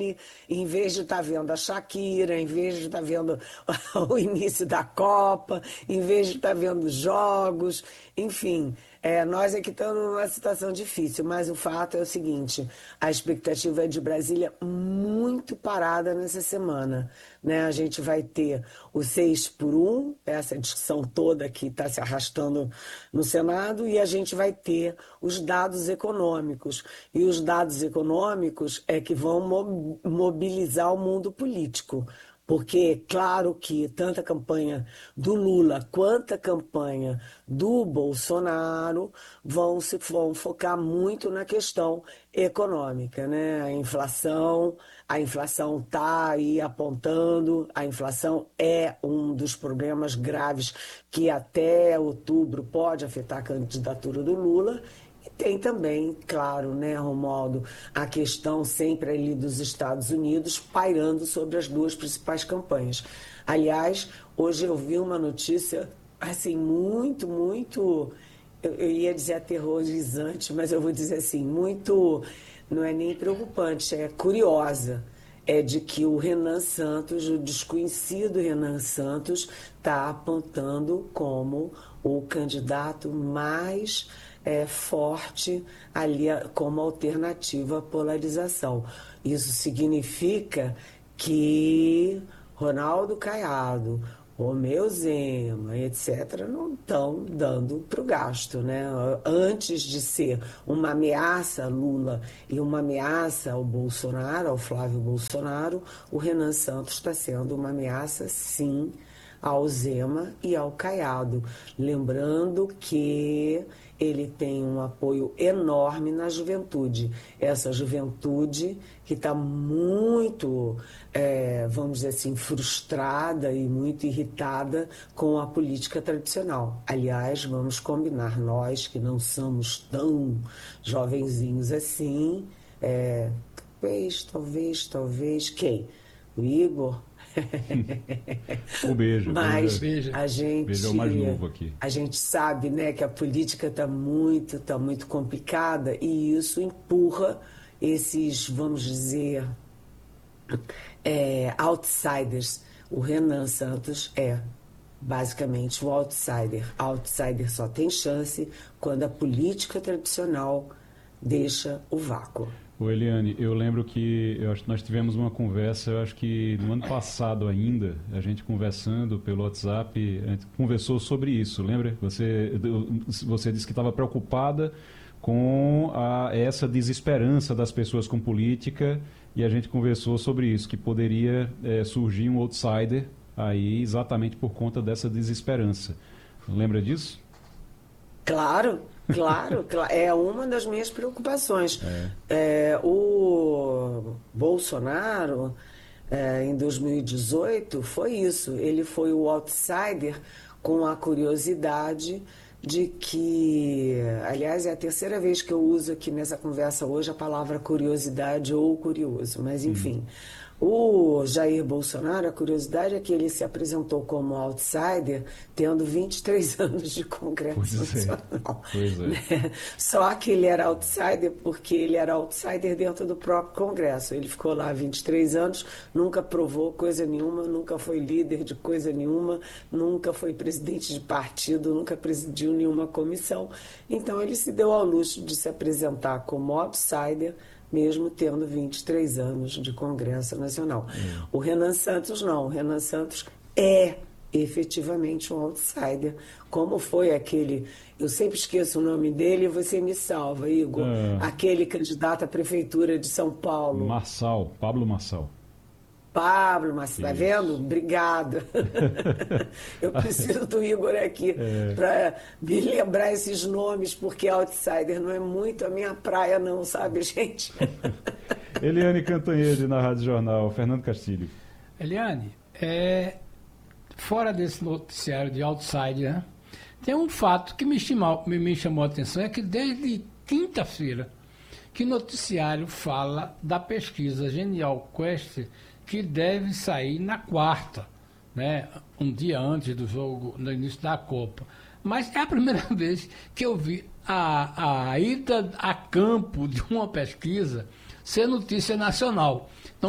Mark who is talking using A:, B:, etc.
A: Eliane, em vez de estar vendo a Shakira, em vez de estar vendo o início da Copa, em vez de estar vendo jogos, enfim. Nós aqui estamos numa situação difícil, mas o fato é o seguinte: a expectativa é de Brasília muito parada nessa semana, né? A gente vai ter o 6 por 1, essa discussão toda que está se arrastando no Senado, e a gente vai ter os dados econômicos. E os dados econômicos é que vão mobilizar o mundo político. Porque, claro que tanto a campanha do Lula quanto a campanha do Bolsonaro vão focar muito na questão econômica, né? A inflação está aí apontando, a inflação é um dos problemas graves que até outubro pode afetar a candidatura do Lula. E tem também, claro, né, Romualdo, a questão sempre ali dos Estados Unidos pairando sobre as duas principais campanhas. Aliás, hoje eu vi uma notícia, assim, muito, eu ia dizer aterrorizante, mas eu vou dizer assim, muito, não é nem preocupante, é curiosa. É de que o Renan Santos, o desconhecido Renan Santos, está apontando como o candidato mais forte ali como alternativa à polarização. Isso significa que Ronaldo Caiado, Romeu Zema, etc., não estão dando para o gasto, né? Antes de ser uma ameaça a Lula e uma ameaça ao Bolsonaro, ao Flávio Bolsonaro, o Renan Santos está sendo uma ameaça, sim, ao Zema e ao Caiado. Lembrando que ele tem um apoio enorme na juventude. Essa juventude que está muito, vamos dizer assim, frustrada e muito irritada com a política tradicional. Aliás, vamos combinar, nós que não somos tão jovenzinhos assim, talvez, quem? O Igor?
B: O Beija.
A: Mas
B: Beija.
A: a gente,
B: Beija é o mais novo aqui.
A: a gente sabe, né, que a política está muito complicada e isso empurra esses, vamos dizer, outsiders. O Renan Santos é basicamente o outsider. Outsider só tem chance quando a política tradicional deixa o vácuo.
B: Ô Eliane, eu lembro que acho que nós tivemos uma conversa, eu acho que no ano passado ainda, a gente conversando pelo WhatsApp, a gente conversou sobre isso, lembra? Você disse que estava preocupada com essa desesperança das pessoas com política e a gente conversou sobre isso, que poderia surgir um outsider aí exatamente por conta dessa desesperança. Lembra disso?
A: Claro. É uma das minhas preocupações. O Bolsonaro, em 2018, foi isso. Ele foi o outsider com a curiosidade de que, aliás, é a terceira vez que eu uso aqui nessa conversa hoje a palavra curiosidade ou curioso, mas enfim. O Jair Bolsonaro, a curiosidade é que ele se apresentou como outsider tendo 23 anos de Congresso Nacional. Né? Só que ele era outsider porque ele era outsider dentro do próprio Congresso. Ele ficou lá 23 anos, nunca provou coisa nenhuma, nunca foi líder de coisa nenhuma, nunca foi presidente de partido, nunca presidiu nenhuma comissão. Então ele se deu ao luxo de se apresentar como outsider, mesmo tendo 23 anos de Congresso Nacional. O Renan Santos não. O Renan Santos é efetivamente um outsider, como foi aquele, eu sempre esqueço o nome dele e você me salva, Igor, aquele candidato à Prefeitura de São Paulo.
B: Pablo Marçal.
A: Pablo, mas tá vendo? Obrigado. Eu preciso do Igor aqui para me lembrar esses nomes, porque outsider não é muito a minha praia não, sabe, gente?
B: Eliane Cantanhede, na Rádio Jornal. Fernando Castilho.
C: Eliane, fora desse noticiário de outsider, né, tem um fato que me chamou a atenção, é que desde quinta-feira que o noticiário fala da pesquisa Genial Quest, que deve sair na quarta, né, um dia antes do jogo, no início da Copa. Mas é a primeira vez que eu vi a ida a campo de uma pesquisa ser notícia nacional. Então,